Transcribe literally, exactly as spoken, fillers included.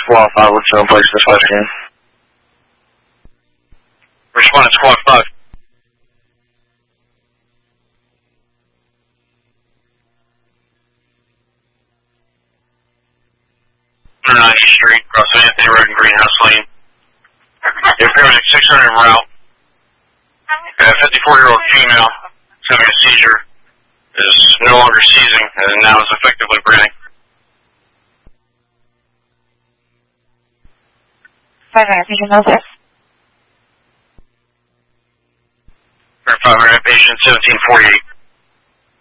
Squad five, what's your place dispatch again? Respond to Squad five. one oh nine East Street, across Anthony Road and Greenhouse Lane. You're paramedic six hundred en route. A fifty-four-year-old female is having a seizure, is no longer seizing, and now is effectively breathing. five hundred, patient notice. five hundred, patient seventeen forty-eight.